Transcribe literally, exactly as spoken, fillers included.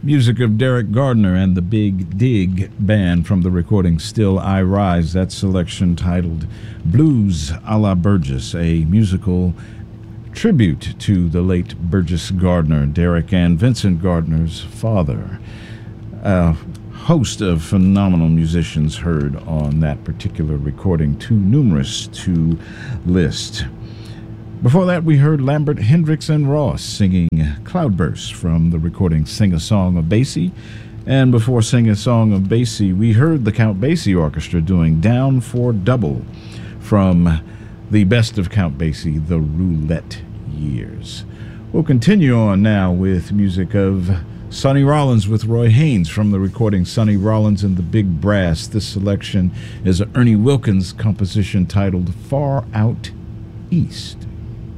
Music of Derek Gardner and the Big Dig Band from the recording Still I Rise. That selection titled Blues a la Burgess, a musical tribute to the late Burgess Gardner, Derek and Vincent Gardner's father. A host of phenomenal musicians heard on that particular recording, too numerous to list. Before that, we heard Lambert, Hendricks, and Ross singing Cloudburst from the recording Sing a Song of Basie. And before Sing a Song of Basie, we heard the Count Basie Orchestra doing Down for Double from the best of Count Basie, the Roulette Years. We'll continue on now with music of Sonny Rollins with Roy Haynes from the recording Sonny Rollins and the Big Brass. This selection is an Ernie Wilkins composition titled Far Out East.